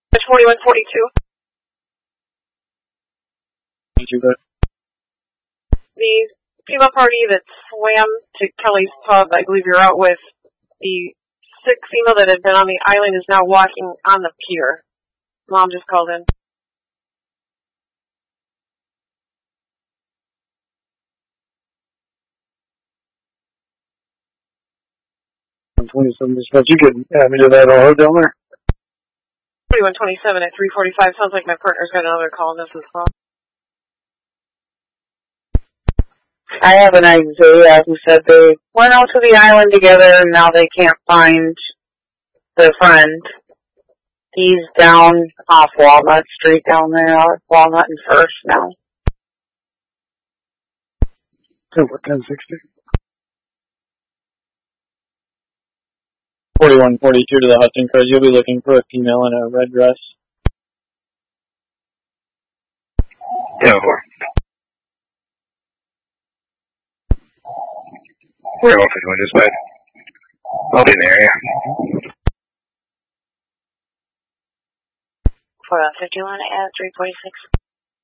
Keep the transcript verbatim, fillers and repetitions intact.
forty-one forty-two. You good? The female party that swam to Kelly's pub, I believe you're out with. The sick female that had been on the island is now walking on the pier. Mom just called in. twenty-seven dispatch. You can add me to that R down there. forty-one twenty-seven at three forty-five. Sounds like my partner's got another call in this as well. I have an Isaiah who said they went out to the island together and now they can't find their friend. He's down off Walnut Street down there, Walnut and First now. Over ten sixty. forty-one forty-two to the Hudson Crest. You'll be looking for a female in a red dress. Yeah, four. forty-one fifty-one dispatch. I'll be in the area. forty-one fifty-one at three forty-six.